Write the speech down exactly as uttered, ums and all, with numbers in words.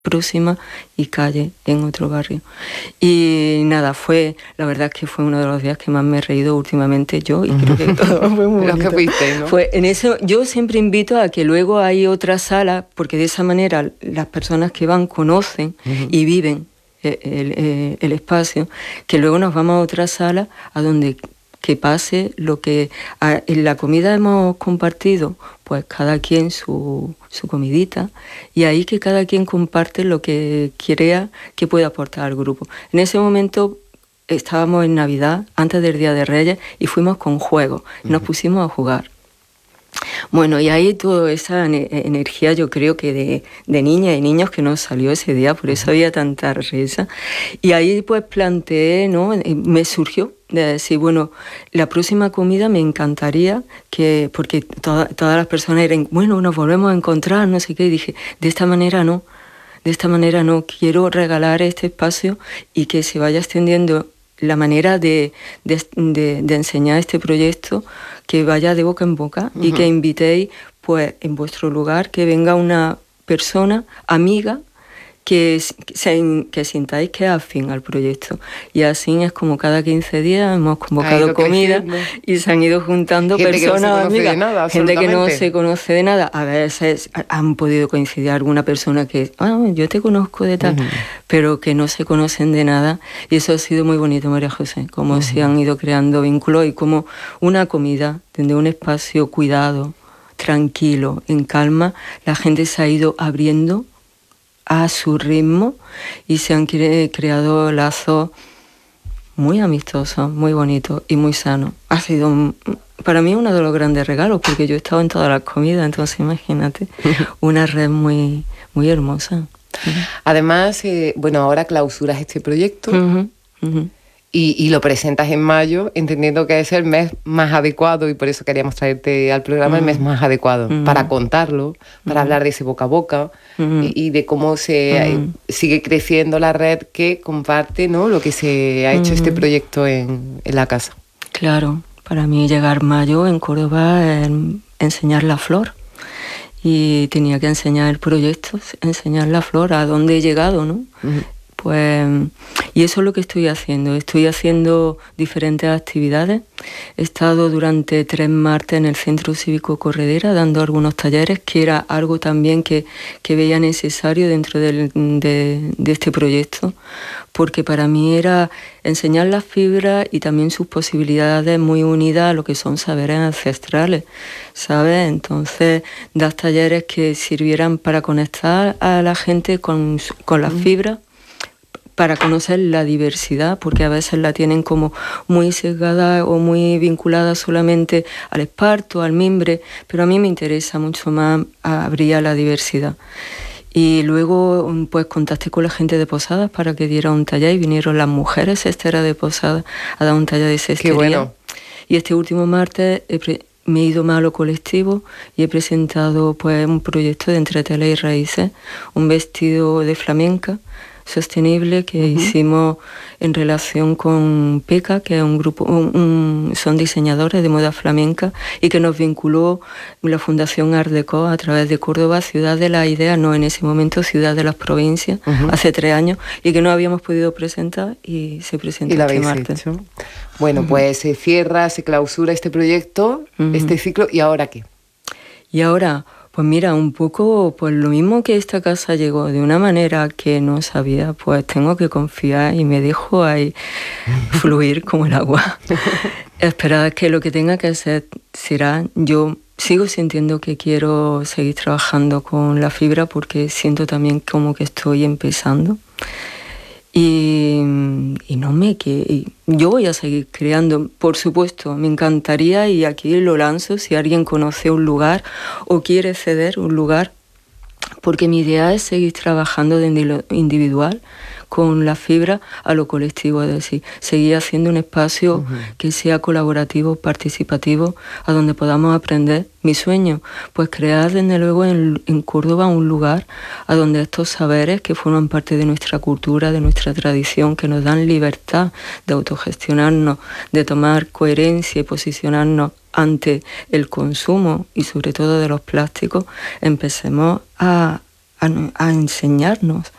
próxima y calle en otro barrio. Y nada, fue, la verdad es que fue uno de los días que más me he reído últimamente yo, y creo que todo fue muy bonito. Los que fuiste, ¿no? Fue en eso, yo siempre invito a que luego hay otra sala, porque de esa manera las personas que van conocen uh-huh. y viven el, el, el espacio, que luego nos vamos a otra sala a donde que pase lo que a, en la comida hemos compartido, pues cada quien su, su comidita, y ahí que cada quien comparte lo que crea que puede aportar al grupo. En ese momento estábamos en Navidad, antes del Día de Reyes, y fuimos con juegos, nos pusimos a jugar. Bueno, y ahí toda esa energía, yo creo que de, de niñas y niños que nos salió ese día, por eso había tanta risa. Y ahí pues planteé, ¿no? Me surgió de decir, bueno, la próxima comida me encantaría que, porque toda, todas las personas eran, bueno, nos volvemos a encontrar, no sé qué, y dije, de esta manera no, de esta manera no, quiero regalar este espacio y que se vaya extendiendo la manera de, de, de, de enseñar este proyecto, que vaya de boca en boca uh-huh. y que invitéis, pues, en vuestro lugar, que venga una persona, amiga, que, que, que sintáis que es afín al proyecto. Y así es como cada quince días hemos convocado comida y se han ido juntando gente personas que no se amigas. Nada, gente que no se conoce de nada. A veces han podido coincidir alguna persona que, ah, yo te conozco de tal, uh-huh. pero que no se conocen de nada. Y eso ha sido muy bonito, María José, cómo uh-huh. se han ido creando vínculos y cómo una comida, desde un espacio cuidado, tranquilo, en calma, la gente se ha ido abriendo a su ritmo y se han cre- creado lazos muy amistosos, muy bonitos y muy sanos. Ha sido un, para mí uno de los grandes regalos, porque yo he estado en todas las comidas, entonces imagínate, una red muy, muy hermosa. Además, eh, bueno, ahora clausuras este proyecto uh-huh, uh-huh. Y, y lo presentas en mayo, entendiendo que es el mes más adecuado, y por eso queríamos traerte al programa, uh-huh. el mes más adecuado, uh-huh. para contarlo, para uh-huh. hablar de ese boca a boca, uh-huh. y, y de cómo se uh-huh. sigue creciendo la red que comparte, ¿no?, lo que se ha hecho uh-huh. este proyecto en, en la casa. Claro, para mí llegar mayo en Córdoba es enseñar la flor, y tenía que enseñar el proyecto, enseñar la flor, a dónde he llegado, ¿no? Uh-huh. Pues, y eso es lo que estoy haciendo. Estoy haciendo diferentes actividades. He estado durante tres martes en el Centro Cívico Corredera dando algunos talleres, que era algo también que, que veía necesario dentro del, de, de este proyecto, porque para mí era enseñar las fibras y también sus posibilidades muy unidas a lo que son saberes ancestrales, ¿sabes? Entonces, dar talleres que sirvieran para conectar a la gente con, con las fibras, para conocer la diversidad, porque a veces la tienen como muy sesgada o muy vinculada solamente al esparto, al mimbre, pero a mí me interesa mucho más abrir a la diversidad. Y luego pues contacté con la gente de Posadas para que diera un taller, y vinieron las mujeres cesteras de Posadas a dar un taller de cestería. Qué bueno. Y este último martes he pre- me he ido más a lo colectivo y he presentado pues un proyecto de entre tela y raíces, un vestido de flamenca sostenible que uh-huh. hicimos en relación con PECA, que es un grupo, un, un, son diseñadores de moda flamenca, y que nos vinculó la Fundación Art Deco a través de Córdoba, ciudad de las ideas, no en ese momento ciudad de las provincias, uh-huh. hace tres años, y que no habíamos podido presentar, y se presentó este martes. Hecho. Bueno, uh-huh. pues se cierra, se clausura este proyecto, uh-huh. este ciclo, ¿y ahora qué? Y ahora... Pues mira, un poco pues lo mismo que esta casa llegó de una manera que no sabía, pues tengo que confiar y me dejo ahí fluir como el agua. Esperar que lo que tenga que hacer será. Yo sigo sintiendo que quiero seguir trabajando con la fibra, porque siento también como que estoy empezando. Y, y no me que yo voy a seguir creando, por supuesto, me encantaría, y aquí lo lanzo, si alguien conoce un lugar o quiere ceder un lugar, porque mi idea es seguir trabajando de lo individual con la fibra a lo colectivo, es decir, seguir haciendo un espacio uh-huh. que sea colaborativo, participativo, a donde podamos aprender. Mi sueño, pues crear desde luego en, en Córdoba un lugar a donde estos saberes que forman parte de nuestra cultura, de nuestra tradición, que nos dan libertad de autogestionarnos, de tomar coherencia y posicionarnos ante el consumo y sobre todo de los plásticos, empecemos a a, a enseñarnos